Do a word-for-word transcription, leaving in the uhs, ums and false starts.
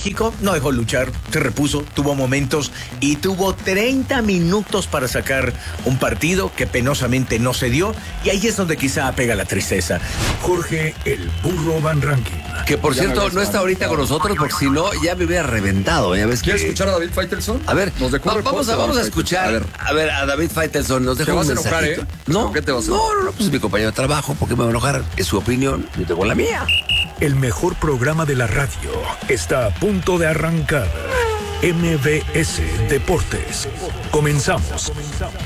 México no dejó luchar, se repuso, tuvo momentos y tuvo treinta minutos para sacar un partido que penosamente no se dio, y ahí es donde quizá pega la tristeza. Jorge el Burro Van Rankin. Que por cierto no está ahorita con nosotros, porque si no ya me hubiera reventado. ¿Ya ves ¿Quieres que... escuchar a David Faitelson? A ver, nos dejó va- un vamos, a, reporte, vamos a David escuchar. A ver, Faitelson. a ver, a David Faitelson nos dejó Te un vas a enojar, mensajito. ¿eh? No, ¿Por qué te vas a enojar? no, no, no, pues es mi compañero de trabajo, ¿por qué me voy a enojar? Es su opinión, yo tengo la mía. El mejor programa de la radio está a punto de arrancar. M B S Deportes. Comenzamos.